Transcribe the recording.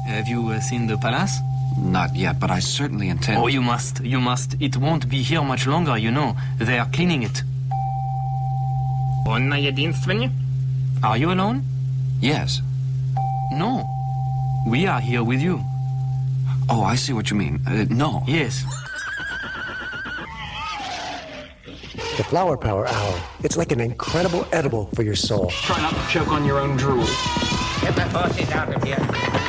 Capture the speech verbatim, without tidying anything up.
Have you uh, seen the palace? Not yet, but I certainly intend... Oh, you must, you must. It won't be here much longer, you know. They are cleaning it. On je dienstvenje? Are you alone? Yes. No. We are here with you. Oh, I see what you mean. Uh, no. Yes. The Flower Power Hour. It's like an incredible edible for your soul. Try not to choke on your own drool. Get the horses out of here.